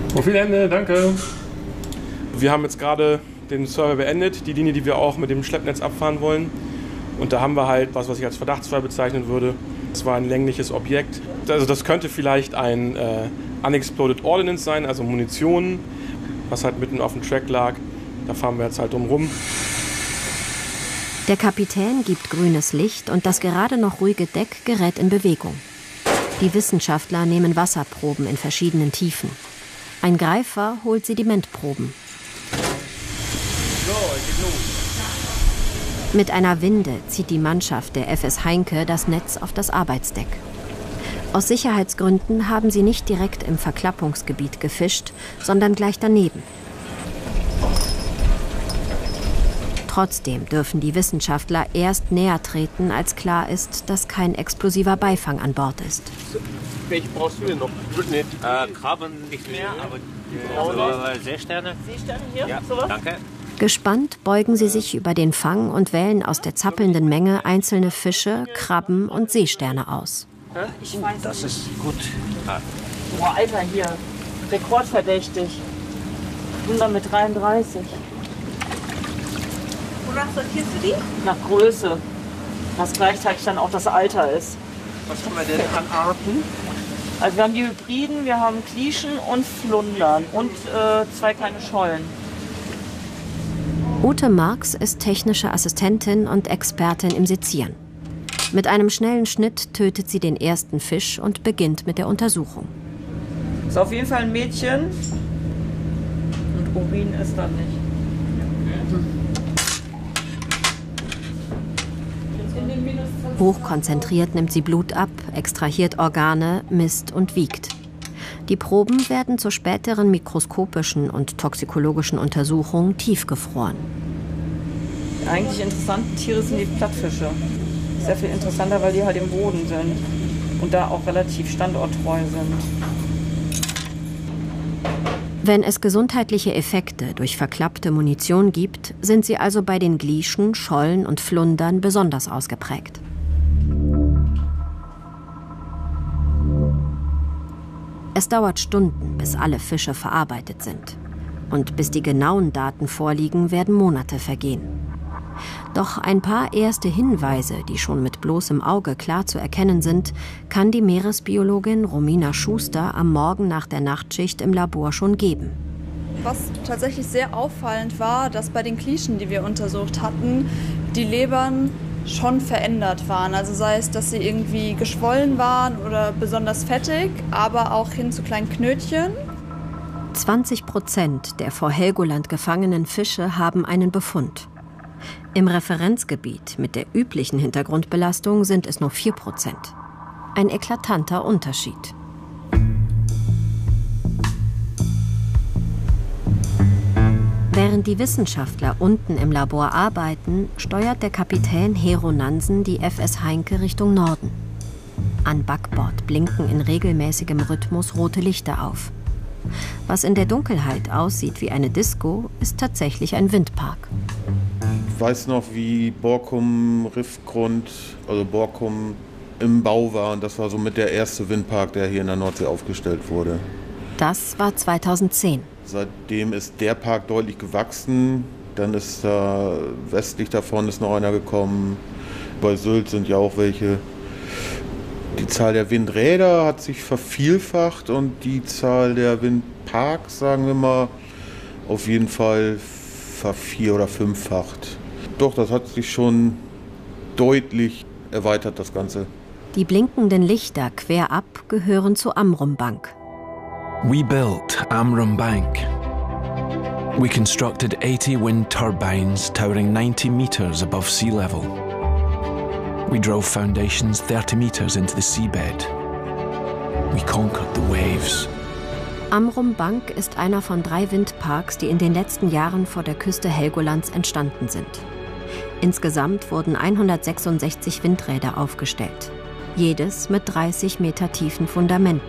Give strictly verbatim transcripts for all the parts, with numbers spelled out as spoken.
Profilende, danke. Wir haben jetzt gerade den Survey beendet, die Linie, die wir auch mit dem Schleppnetz abfahren wollen. Und da haben wir halt was, was ich als verdachtsfrei bezeichnen würde. Das war ein längliches Objekt. Also das könnte vielleicht ein äh, Unexploded Ordnance sein, also Munition, was halt mitten auf dem Track lag. Da fahren wir jetzt halt drum rum. Der Kapitän gibt grünes Licht und das gerade noch ruhige Deck gerät in Bewegung. Die Wissenschaftler nehmen Wasserproben in verschiedenen Tiefen. Ein Greifer holt Sedimentproben. So, geht los. Mit einer Winde zieht die Mannschaft der F S Heynke das Netz auf das Arbeitsdeck. Aus Sicherheitsgründen haben sie nicht direkt im Verklappungsgebiet gefischt, sondern gleich daneben. Trotzdem dürfen die Wissenschaftler erst näher treten, als klar ist, dass kein explosiver Beifang an Bord ist. Welche brauchst du denn noch? Äh, Krabben nicht mehr, aber äh, Seesterne. Seesterne hier? Ja, sowas? danke. Gespannt beugen sie sich über den Fang und wählen aus der zappelnden Menge einzelne Fische, Krabben und Seesterne aus. Ich weiß Das nicht. ist gut. Ah. Boah, Alter, hier. Rekordverdächtig. hundert mit dreiunddreißig. Wonach sortierst du die? Nach Größe. Was gleichzeitig dann auch das Alter ist. Was haben wir denn an Arten? Also wir haben die Hybriden, wir haben Klieschen und Flundern und äh, zwei kleine Schollen. Ute Marx ist technische Assistentin und Expertin im Sezieren. Mit einem schnellen Schnitt tötet sie den ersten Fisch und beginnt mit der Untersuchung. Ist auf jeden Fall ein Mädchen. Und Urin ist da nicht. Hochkonzentriert nimmt sie Blut ab, extrahiert Organe, misst und wiegt. Die Proben werden zur späteren mikroskopischen und toxikologischen Untersuchung tiefgefroren. Die eigentlich interessanten Tiere sind die Plattfische. Sehr viel interessanter, weil die halt im Boden sind und da auch relativ standorttreu sind. Wenn es gesundheitliche Effekte durch verklappte Munition gibt, sind sie also bei den Glieschen, Schollen und Flundern besonders ausgeprägt. Es dauert Stunden, bis alle Fische verarbeitet sind. Und bis die genauen Daten vorliegen, werden Monate vergehen. Doch ein paar erste Hinweise, die schon mit bloßem Auge klar zu erkennen sind, kann die Meeresbiologin Romina Schuster am Morgen nach der Nachtschicht im Labor schon geben. Was tatsächlich sehr auffallend war, dass bei den Klieschen, die wir untersucht hatten, die Lebern schon verändert waren. Also sei es, dass sie irgendwie geschwollen waren oder besonders fettig, aber auch hin zu kleinen Knötchen. zwanzig Prozent der vor Helgoland gefangenen Fische haben einen Befund. Im Referenzgebiet mit der üblichen Hintergrundbelastung sind es nur vier Prozent. Ein eklatanter Unterschied. Während die Wissenschaftler unten im Labor arbeiten, steuert der Kapitän Hero Nansen die F S Heynke Richtung Norden. An Backbord blinken in regelmäßigem Rhythmus rote Lichter auf. Was in der Dunkelheit aussieht wie eine Disco, ist tatsächlich ein Windpark. Ich weiß noch, wie Borkum Riffgrund, also Borkum im Bau war. Und das war so mit der erste Windpark, der hier in der Nordsee aufgestellt wurde. Das war zweitausendzehn. Seitdem ist der Park deutlich gewachsen. Dann ist da westlich davon ist noch einer gekommen. Bei Sylt sind ja auch welche. Die Zahl der Windräder hat sich vervielfacht und die Zahl der Windparks, sagen wir mal, auf jeden Fall vervier- oder fünffacht. Doch, das hat sich schon deutlich erweitert, das Ganze. Die blinkenden Lichter quer ab gehören zur Amrum Bank. We built Amrum Bank. We constructed eighty wind turbines towering ninety meters above sea level. We drove foundations thirty meters into the seabed. We conquered the waves. Amrum Bank ist einer von drei Windparks, die in den letzten Jahren vor der Küste Helgolands entstanden sind. Insgesamt wurden hundertsechsundsechzig Windräder aufgestellt. Jedes mit dreißig Meter tiefen Fundamenten.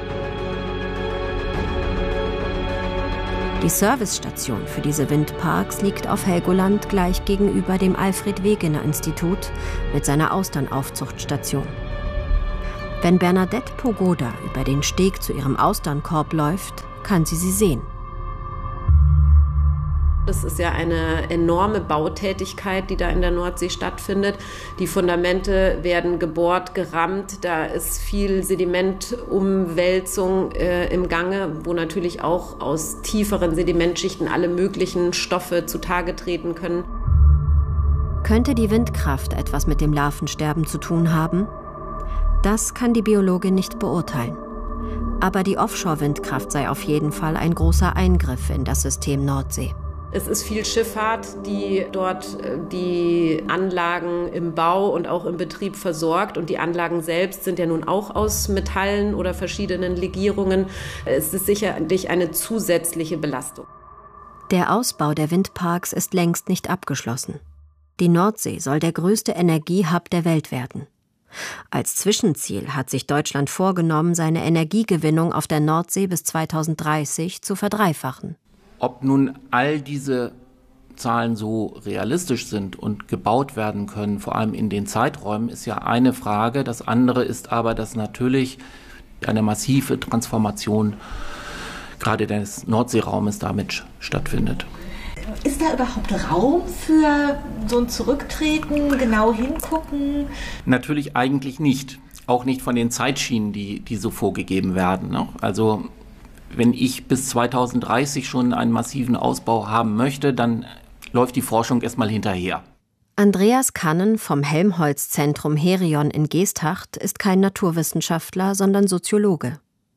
Die Servicestation für diese Windparks liegt auf Helgoland gleich gegenüber dem Alfred-Wegener-Institut mit seiner Austernaufzuchtstation. Wenn Bernadette Pogoda über den Steg zu ihrem Austernkorb läuft, kann sie sie sehen. Das ist ja eine enorme Bautätigkeit, die da in der Nordsee stattfindet. Die Fundamente werden gebohrt, gerammt, da ist viel Sedimentumwälzung äh, im Gange, wo natürlich auch aus tieferen Sedimentschichten alle möglichen Stoffe zutage treten können. Könnte die Windkraft etwas mit dem Larvensterben zu tun haben? Das kann die Biologin nicht beurteilen. Aber die Offshore-Windkraft sei auf jeden Fall ein großer Eingriff in das System Nordsee. Es ist viel Schifffahrt, die dort die Anlagen im Bau und auch im Betrieb versorgt. Und die Anlagen selbst sind ja nun auch aus Metallen oder verschiedenen Legierungen. Es ist sicherlich eine zusätzliche Belastung. Der Ausbau der Windparks ist längst nicht abgeschlossen. Die Nordsee soll der größte Energiehub der Welt werden. Als Zwischenziel hat sich Deutschland vorgenommen, seine Energiegewinnung auf der Nordsee bis zweitausenddreißig zu verdreifachen. Ob nun all diese Zahlen so realistisch sind und gebaut werden können, vor allem in den Zeiträumen, ist ja eine Frage. Das andere ist aber, dass natürlich eine massive Transformation gerade des Nordseeraumes damit stattfindet. Ist da überhaupt Raum für so ein Zurücktreten, genau hingucken? Natürlich eigentlich nicht. Auch nicht von den Zeitschienen, die, die so vorgegeben werden. Ne? Also wenn ich bis zweitausenddreißig schon einen massiven Ausbau haben möchte, dann läuft die Forschung erstmal hinterher. Andreas Kannen vom Helmholtz-Zentrum Herion in Geesthacht ist kein Naturwissenschaftler, sondern Soziologe.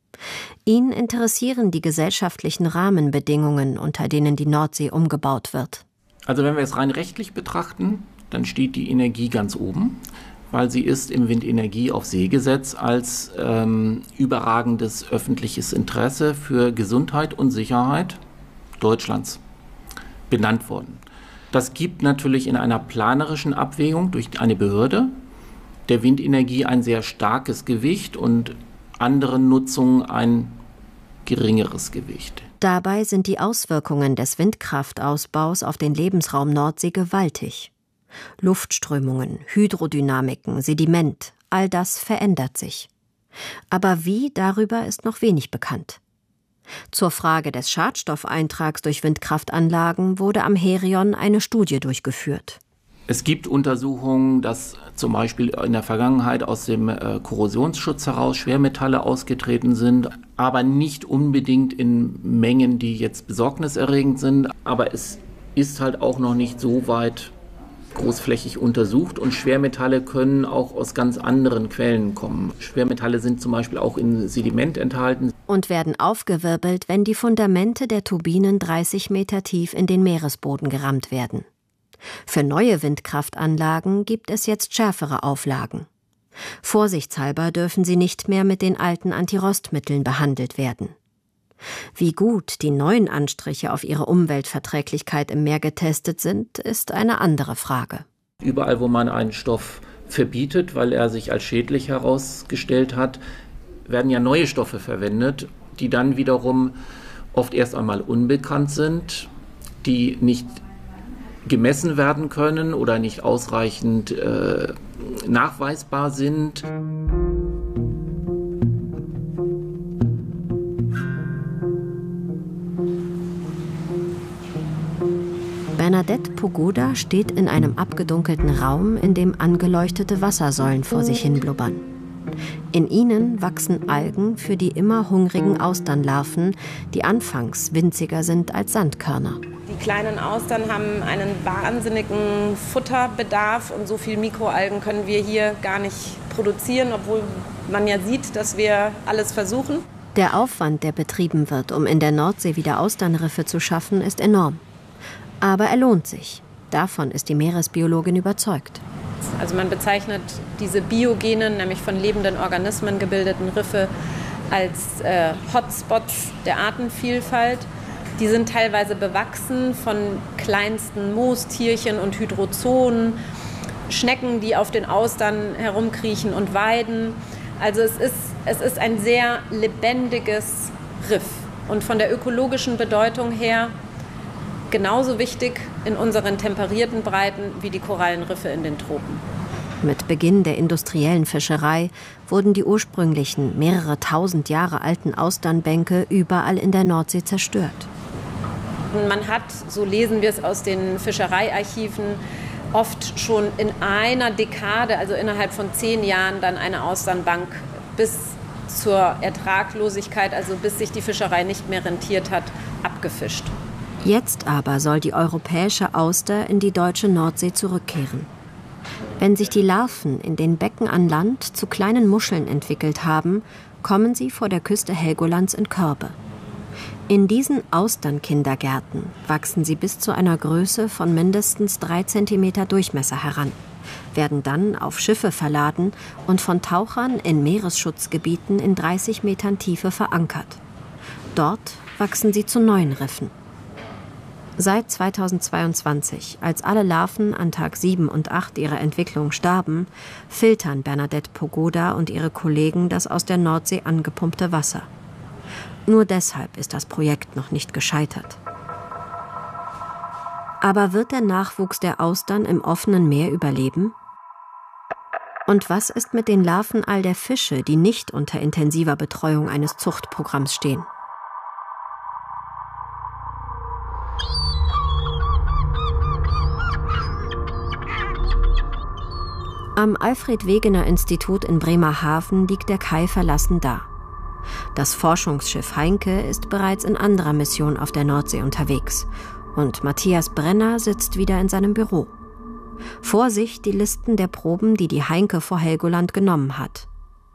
Ihn interessieren die gesellschaftlichen Rahmenbedingungen, unter denen die Nordsee umgebaut wird. Also wenn wir es rein rechtlich betrachten, dann steht die Energie ganz oben, weil sie ist im Windenergieaufseegesetz als ähm, überragendes öffentliches Interesse für Gesundheit und Sicherheit Deutschlands benannt worden. Das gibt natürlich in einer planerischen Abwägung durch eine Behörde der Windenergie ein sehr starkes Gewicht und anderen Nutzungen ein geringeres Gewicht. Dabei sind die Auswirkungen des Windkraftausbaus auf den Lebensraum Nordsee gewaltig. Luftströmungen, Hydrodynamiken, Sediment, all das verändert sich. Aber wie, darüber ist noch wenig bekannt. Zur Frage des Schadstoffeintrags durch Windkraftanlagen wurde am Herion eine Studie durchgeführt. Es gibt Untersuchungen, dass zum Beispiel in der Vergangenheit aus dem äh, Korrosionsschutz heraus Schwermetalle ausgetreten sind, aber nicht unbedingt in Mengen, die jetzt besorgniserregend sind. Aber es ist halt auch noch nicht so weit großflächig untersucht und Schwermetalle können auch aus ganz anderen Quellen kommen. Schwermetalle sind zum Beispiel auch in Sediment enthalten. Und werden aufgewirbelt, wenn die Fundamente der Turbinen dreißig Meter tief in den Meeresboden gerammt werden. Für neue Windkraftanlagen gibt es jetzt schärfere Auflagen. Vorsichtshalber dürfen sie nicht mehr mit den alten Antirostmitteln behandelt werden. Wie gut die neuen Anstriche auf ihre Umweltverträglichkeit im Meer getestet sind, ist eine andere Frage. Überall, wo man einen Stoff verbietet, weil er sich als schädlich herausgestellt hat, werden ja neue Stoffe verwendet, die dann wiederum oft erst einmal unbekannt sind, die nicht gemessen werden können oder nicht ausreichend äh, nachweisbar sind. Bernadette Pogoda steht in einem abgedunkelten Raum, in dem angeleuchtete Wassersäulen vor sich hin blubbern. In ihnen wachsen Algen für die immer hungrigen Austernlarven, die anfangs winziger sind als Sandkörner. Die kleinen Austern haben einen wahnsinnigen Futterbedarf und so viel Mikroalgen können wir hier gar nicht produzieren, obwohl man ja sieht, dass wir alles versuchen. Der Aufwand, der betrieben wird, um in der Nordsee wieder Austernriffe zu schaffen, ist enorm. Aber er lohnt sich. Davon ist die Meeresbiologin überzeugt. Also man bezeichnet diese biogenen, nämlich von lebenden Organismen gebildeten Riffe als äh, Hotspots der Artenvielfalt. Die sind teilweise bewachsen von kleinsten Moostierchen und Hydrozoen, Schnecken, die auf den Austern herumkriechen und weiden. Also es ist, es ist ein sehr lebendiges Riff und von der ökologischen Bedeutung her genauso wichtig in unseren temperierten Breiten wie die Korallenriffe in den Tropen. Mit Beginn der industriellen Fischerei wurden die ursprünglichen, mehrere tausend Jahre alten Austernbänke überall in der Nordsee zerstört. Man hat, so lesen wir es aus den Fischereiarchiven, oft schon in einer Dekade, also innerhalb von zehn Jahren, dann eine Austernbank bis zur Ertraglosigkeit, also bis sich die Fischerei nicht mehr rentiert hat, abgefischt. Jetzt aber soll die europäische Auster in die deutsche Nordsee zurückkehren. Wenn sich die Larven in den Becken an Land zu kleinen Muscheln entwickelt haben, kommen sie vor der Küste Helgolands in Körbe. In diesen Austernkindergärten wachsen sie bis zu einer Größe von mindestens drei Zentimeter Durchmesser heran, werden dann auf Schiffe verladen und von Tauchern in Meeresschutzgebieten in dreißig Metern Tiefe verankert. Dort wachsen sie zu neuen Riffen. Seit zweitausendzweiundzwanzig, als alle Larven an Tag sieben und acht ihrer Entwicklung starben, filtern Bernadette Pogoda und ihre Kollegen das aus der Nordsee angepumpte Wasser. Nur deshalb ist das Projekt noch nicht gescheitert. Aber wird der Nachwuchs der Austern im offenen Meer überleben? Und was ist mit den Larven all der Fische, die nicht unter intensiver Betreuung eines Zuchtprogramms stehen? Am Alfred-Wegener-Institut in Bremerhaven liegt der Kai verlassen da. Das Forschungsschiff Heinke ist bereits in anderer Mission auf der Nordsee unterwegs und Matthias Brenner sitzt wieder in seinem Büro. Vor sich die Listen der Proben, die die Heinke vor Helgoland genommen hat.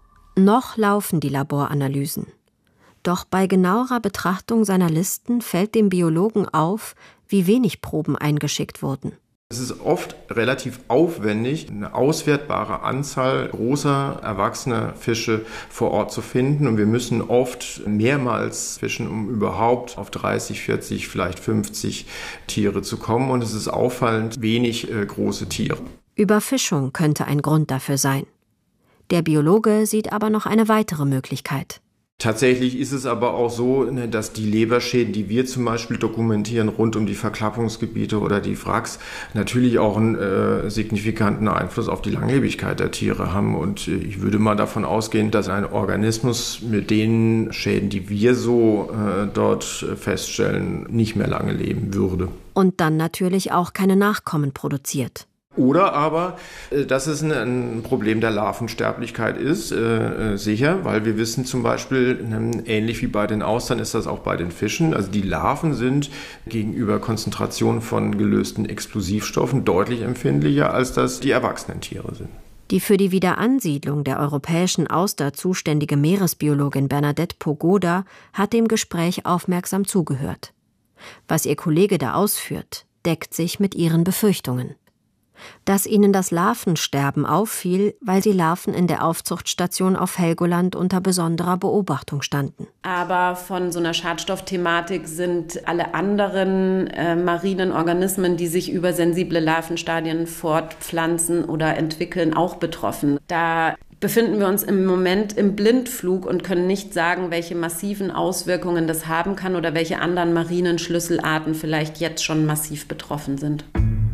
Noch laufen die Laboranalysen. Doch bei genauerer Betrachtung seiner Listen fällt dem Biologen auf, wie wenig Proben eingeschickt wurden. Es ist oft relativ aufwendig, eine auswertbare Anzahl großer, erwachsener Fische vor Ort zu finden. Und wir müssen oft mehrmals fischen, um überhaupt auf dreißig, vierzig, vielleicht fünfzig Tiere zu kommen. Und es ist auffallend wenig äh, große Tiere. Überfischung könnte ein Grund dafür sein. Der Biologe sieht aber noch eine weitere Möglichkeit. Tatsächlich ist es aber auch so, dass die Leberschäden, die wir zum Beispiel dokumentieren, rund um die Verklappungsgebiete oder die Wracks, natürlich auch einen äh, signifikanten Einfluss auf die Langlebigkeit der Tiere haben. Und ich würde mal davon ausgehen, dass ein Organismus mit den Schäden, die wir so äh, dort feststellen, nicht mehr lange leben würde. Und dann natürlich auch keine Nachkommen produziert. Oder aber, dass es ein, ein Problem der Larvensterblichkeit ist, äh, sicher, weil wir wissen zum Beispiel, äh, ähnlich wie bei den Austern ist das auch bei den Fischen, also die Larven sind gegenüber Konzentrationen von gelösten Explosivstoffen deutlich empfindlicher, als das die erwachsenen Tiere sind. Die für die Wiederansiedlung der europäischen Auster zuständige Meeresbiologin Bernadette Pogoda hat dem Gespräch aufmerksam zugehört. Was ihr Kollege da ausführt, deckt sich mit ihren Befürchtungen. Dass ihnen das Larvensterben auffiel, weil die Larven in der Aufzuchtstation auf Helgoland unter besonderer Beobachtung standen. Aber von so einer Schadstoffthematik sind alle anderen äh, marinen Organismen, die sich über sensible Larvenstadien fortpflanzen oder entwickeln, auch betroffen. Da befinden wir uns im Moment im Blindflug und können nicht sagen, welche massiven Auswirkungen das haben kann oder welche anderen marinen Schlüsselarten vielleicht jetzt schon massiv betroffen sind.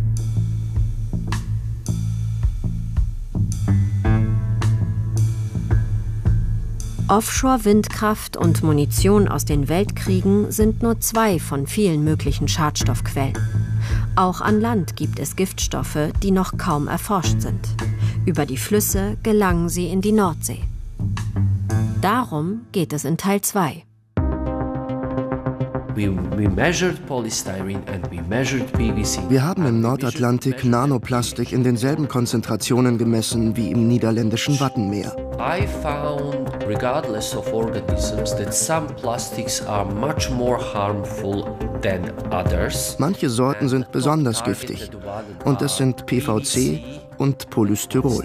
Offshore-Windkraft und Munition aus den Weltkriegen sind nur zwei von vielen möglichen Schadstoffquellen. Auch an Land gibt es Giftstoffe, die noch kaum erforscht sind. Über die Flüsse gelangen sie in die Nordsee. Darum geht es in Teil zwei. Wir haben im Nordatlantik Nanoplastik in denselben Konzentrationen gemessen wie im niederländischen Wattenmeer. I found, regardless of organisms, that some plastics are much more harmful than others. Manche Sorten sind besonders giftig und das sind P V C und Polystyrol.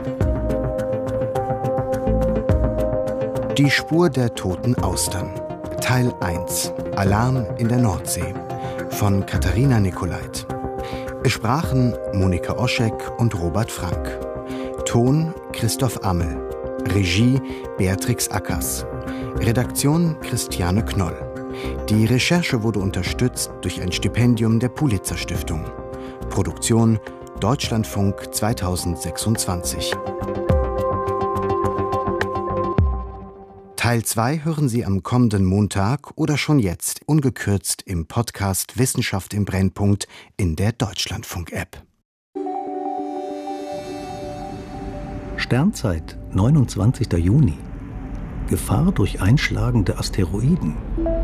Die Spur der toten Austern. Teil eins. Alarm in der Nordsee. Von Katharina Nicolait. Es sprachen Monika Oschek und Robert Frank. Ton Christoph Ammel. Regie Beatrix Ackers. Redaktion Christiane Knoll. Die Recherche wurde unterstützt durch ein Stipendium der Pulitzer Stiftung. Produktion Deutschlandfunk zweitausendsechsundzwanzig. Teil zwei hören Sie am kommenden Montag oder schon jetzt ungekürzt im Podcast Wissenschaft im Brennpunkt in der Deutschlandfunk-App. Sternzeit, neunundzwanzigster Juni. Gefahr durch einschlagende Asteroiden.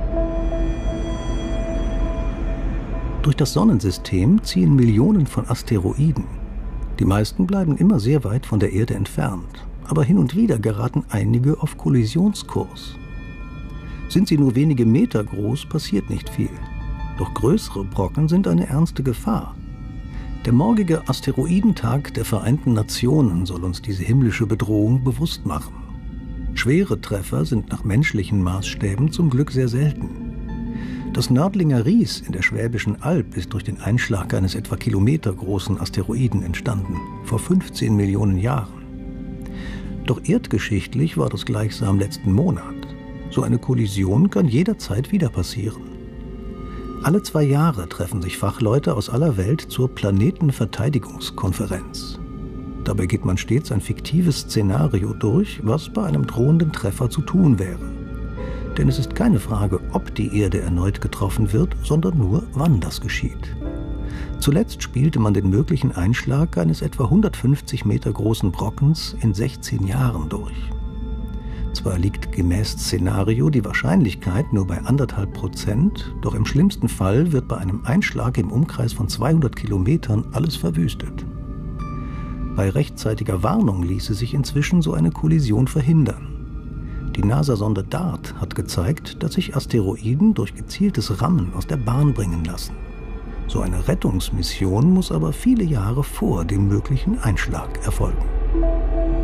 Durch das Sonnensystem ziehen Millionen von Asteroiden. Die meisten bleiben immer sehr weit von der Erde entfernt, aber hin und wieder geraten einige auf Kollisionskurs. Sind sie nur wenige Meter groß, passiert nicht viel. Doch größere Brocken sind eine ernste Gefahr. Der morgige Asteroidentag der Vereinten Nationen soll uns diese himmlische Bedrohung bewusst machen. Schwere Treffer sind nach menschlichen Maßstäben zum Glück sehr selten. Das Nördlinger Ries in der Schwäbischen Alb ist durch den Einschlag eines etwa kilometergroßen Asteroiden entstanden, vor fünfzehn Millionen Jahren. Doch erdgeschichtlich war das gleichsam letzten Monat. So eine Kollision kann jederzeit wieder passieren. Alle zwei Jahre treffen sich Fachleute aus aller Welt zur Planetenverteidigungskonferenz. Dabei geht man stets ein fiktives Szenario durch, was bei einem drohenden Treffer zu tun wäre. Denn es ist keine Frage, ob die Erde erneut getroffen wird, sondern nur, wann das geschieht. Zuletzt spielte man den möglichen Einschlag eines etwa hundertfünfzig Meter großen Brockens in sechzehn Jahren durch. Zwar liegt gemäß Szenario die Wahrscheinlichkeit nur bei anderthalb Prozent, doch im schlimmsten Fall wird bei einem Einschlag im Umkreis von zweihundert Kilometern alles verwüstet. Bei rechtzeitiger Warnung ließe sich inzwischen so eine Kollision verhindern. Die NASA-Sonde DART hat gezeigt, dass sich Asteroiden durch gezieltes Rammen aus der Bahn bringen lassen. So eine Rettungsmission muss aber viele Jahre vor dem möglichen Einschlag erfolgen.